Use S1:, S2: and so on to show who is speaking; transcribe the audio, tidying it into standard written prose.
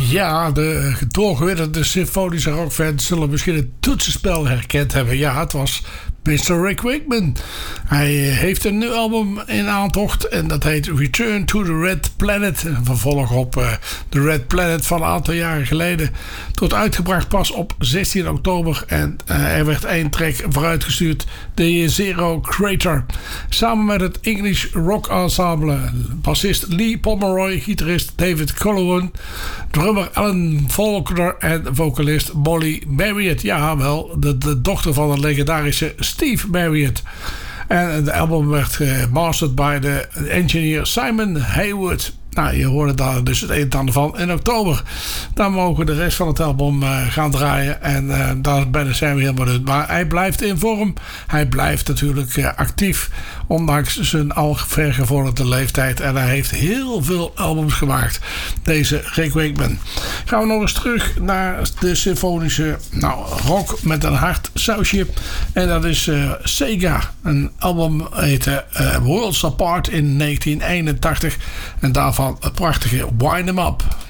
S1: Ja, de doorgewitterde symfonische rockfans zullen misschien het toetsenspel herkend hebben. Ja, het was Mr. Rick Wakeman. Hij heeft een nieuw album in aantocht en dat heet Return to the Red Planet. Een vervolg op The Red Planet van een aantal jaren geleden. Het wordt uitgebracht pas op 16 oktober en er werd 1 track vooruitgestuurd. The Zero Crater. Samen met het English Rock Ensemble. Bassist Lee Pomeroy, gitarist David Collowan, drummer Alan Faulkner en vocalist Molly Marriott. Ja, wel, de dochter van de legendarische Steve Marriott. En het album werd gemasterd bij de engineer Simon Haywood. Nou, je hoorde daar dus het een en ander van in oktober. Dan mogen we de rest van het album gaan draaien. En daar zijn we helemaal uit. Maar hij blijft in vorm. Hij blijft natuurlijk actief. Ondanks zijn al vergevorderde leeftijd. En hij heeft heel veel albums gemaakt. Deze Rick Wakeman. Gaan we nog eens terug naar de symfonische rock met een hard sausje. En dat is Sega. Een album heette Worlds Apart in 1981. En daarvan het prachtige Wind 'Em Up.